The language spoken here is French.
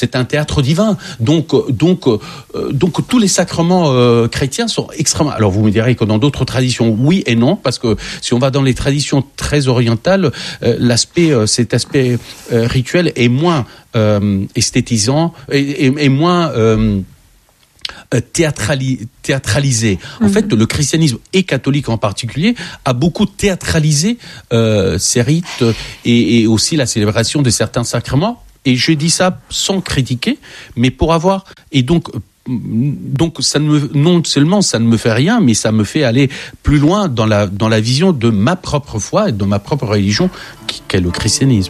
c'est un théâtre divin. Donc tous les sacrements chrétiens sont extrêmement. Alors vous me direz que dans d'autres traditions, oui et non, parce que si on va dans les traditions très orientales, cet aspect rituel est moins esthétisant et moins théâtralisé. En fait, le christianisme et catholique en particulier a beaucoup théâtralisé ces rites et aussi la célébration de certains sacrements. Et je dis ça sans critiquer, mais pour avoir et donc non seulement ça ne me fait rien, mais ça me fait aller plus loin dans la vision de ma propre foi et de ma propre religion, qu'est le christianisme.